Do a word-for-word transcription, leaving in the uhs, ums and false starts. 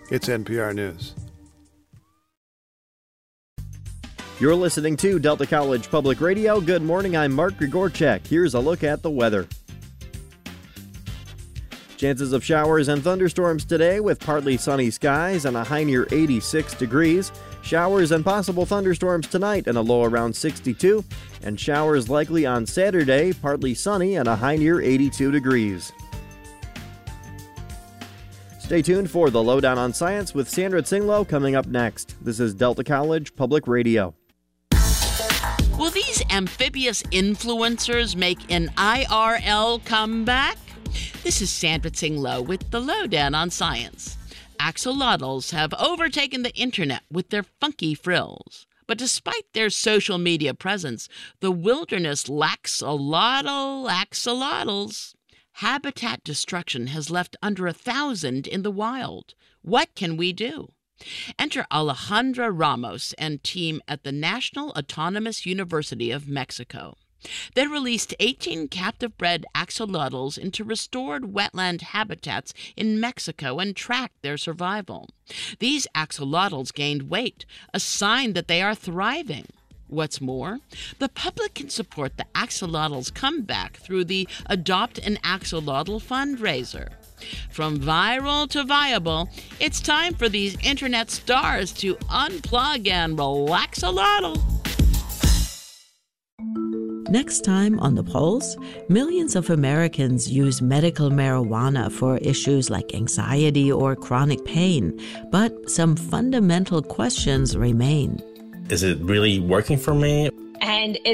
It's N P R News. You're listening to Delta College Public Radio. Good morning, I'm Mark Grigorchak. Here's a look at the weather. Chances of showers and thunderstorms today with partly sunny skies and a high near eighty-six degrees. Showers and possible thunderstorms tonight and a low around sixty-two. And showers likely on Saturday, partly sunny and a high near eighty-two degrees. Stay tuned for the Lowdown on Science with Sandra Tsinglow coming up next. This is Delta College Public Radio. Will these amphibious influencers make an I R L comeback? This is Sandra Tsinglow with the Lowdown on Science. Axolotls have overtaken the internet with their funky frills. But despite their social media presence, the wilderness lacks a lot of axolotls. Habitat destruction has left under a thousand in the wild. What can we do? Enter Alejandra Ramos and team at the National Autonomous University of Mexico. They released eighteen captive-bred axolotls into restored wetland habitats in Mexico and tracked their survival. These axolotls gained weight, a sign that they are thriving. What's more, the public can support the axolotls' comeback through the Adopt an Axolotl fundraiser. From viral to viable, it's time for these internet stars to unplug and relax-a-lotl. Next time on The Pulse, millions of Americans use medical marijuana for issues like anxiety or chronic pain, but some fundamental questions remain. Is it really working for me? And